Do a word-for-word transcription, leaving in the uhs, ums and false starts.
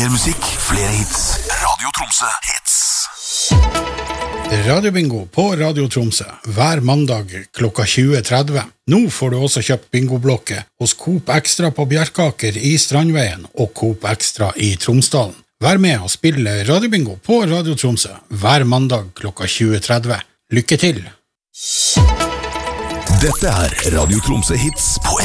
Mer musikk, flere hits. Radio Tromsø hits. Radiobingo på Radio Tromsø hver mandag klokka tjue tretti. Nå får du også kjøpt bingoblokke hos Coop Extra på Bjerkaker i Strandveien og Coop Extra i Tromsdalen. Vær med og spille Radiobingo på Radio Tromsø hver mandag klokka tjue tretti. Lykke til! Dette er Radio Tromsø hits på